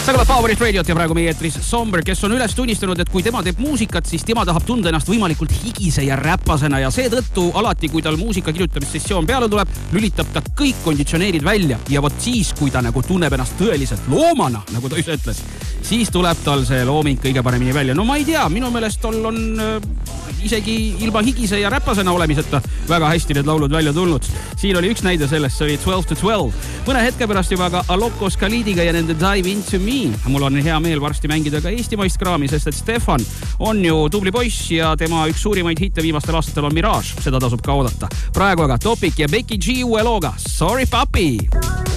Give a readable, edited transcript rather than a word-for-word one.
Powerit Radiot ja praegu meie eetris Somber, kes on üles tunnistanud, et kui tema teeb muusikat, siis tema tahab tunda ennast võimalikult higise ja räpasena ja seetõttu alati, kui tal muusika kirjutamissessioon peale tuleb, lülitab ta kõik konditsioneerid välja ja vot siis, kui ta nagu tunneb ennast tõeliselt loomana, nagu ta ise ütles, siis tuleb tal see looming kõige paremini välja. No ma ei tea, minu meelest tal on isegi ilma higise ja räpasena olemiseta väga hästi need laulud välja tulnud. Siin oli üks näide sellest, see oli 12 to 12. Mõne hetke pärast juba ka Alokos Khalidiga ja nende Dive Into Me. Mul on hea meel varsti mängida ka eestimaist kraami, sest et Stefan on ju tubli poiss ja tema üks suurimaid hitte viimastel aastatel on Mirage. Seda tasub ka oodata. Praegu aga Topic ja Becky G uue looga Sorry Papi!